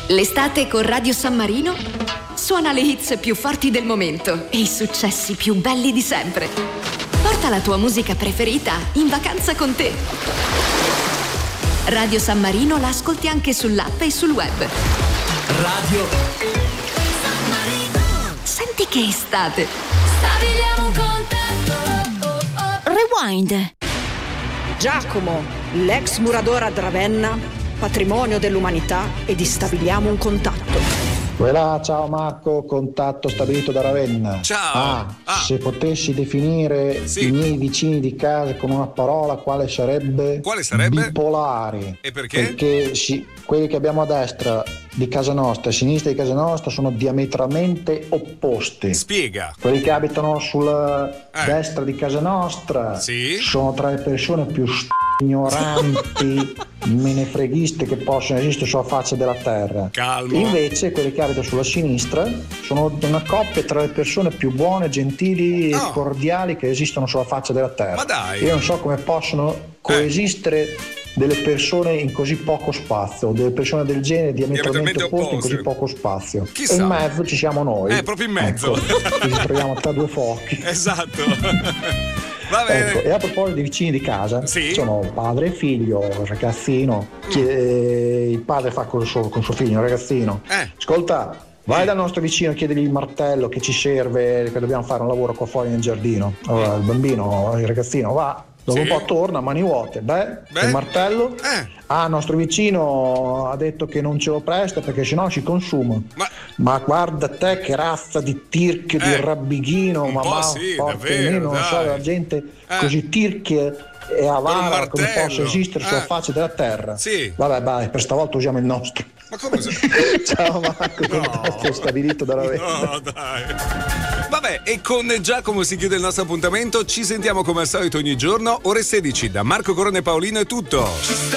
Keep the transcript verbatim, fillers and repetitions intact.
L'estate con Radio San Marino suona le hits più forti del momento e i successi più belli di sempre. Porta la tua musica preferita in vacanza con te. Radio San Marino la ascolti anche sull'app e sul web. Radio San Marino. Senti che estate. Stabiliamo un contatto. Oh, oh, oh. Rewind. Giacomo, l'ex murador a Ravenna, patrimonio dell'umanità, ed stabiliamo un contatto. Voilà, ciao Marco, contatto stabilito da Ravenna. Ciao. Ah, Ah. se potessi definire Sì. i miei vicini di casa con una parola, quale sarebbe? Quale sarebbe? Bipolari. E perché? Perché sì, quelli che abbiamo a destra di casa nostra e a sinistra di casa nostra sono diametralmente opposti. Spiega. Quelli che abitano sulla Eh. destra di casa nostra Sì. sono tra le persone più st- ignoranti, menefreghiste che possono esistere sulla faccia della terra. Calmo. Invece quelli che abitano sulla sinistra sono una coppia tra le persone più buone, gentili Oh. e cordiali che esistono sulla faccia della terra. Ma dai. Io non so come possono coesistere delle persone in così poco spazio, delle persone del genere diametralmente Diametralmente opposte in così opposte. poco spazio. Chissà. E in mezzo ci siamo noi. Eh, proprio in mezzo. Ecco, ci troviamo tra due fuochi. Esatto. Va bene. Ecco, e a proposito di vicini di casa, Sì. sono padre e figlio, ragazzino, che il padre fa con suo, con suo figlio, un ragazzino. Eh. Ascolta, vai dal nostro vicino, chiedegli il martello che ci serve, che dobbiamo fare un lavoro qua fuori nel giardino. Allora il bambino, il ragazzino va, dopo Sì. un po' torna, mani vuote. Beh, Beh. il martello? Eh. Ah, il nostro vicino ha detto che non ce lo presta perché sennò si consuma. Ma- Ma guarda te che razza di tirchio, Eh, di rabbighino, un ma po' ma sì, porca davvero, io non dai. so la gente Eh. così tirchia e avara come martello. possa esistere sulla Eh. faccia della terra. Sì. Vabbè, vai, per stavolta usiamo il nostro. Ma come se... Ciao Marco, contatto stabilito da Ravenna. No, dai. Vabbè, e con Giacomo si chiude il nostro appuntamento. Ci sentiamo come al solito ogni giorno, ore sedici. Da Marco Corone Paolino è tutto.